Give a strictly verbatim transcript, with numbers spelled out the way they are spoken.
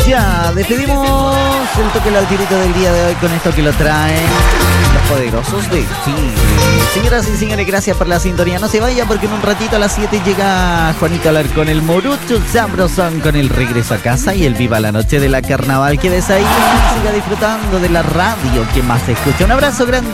ya despedimos el toque al tirito del día de hoy con esto que lo traen los poderosos de Chile. Señoras y señores, gracias por la sintonía. No se vaya porque en un ratito a las siete llega Juanito Alarcón, el Morucho Sabrosón, con el regreso a casa y el Viva la Noche de la Carnaval. Quédese ahí, siga disfrutando de la radio que más se escucha. Un abrazo grande.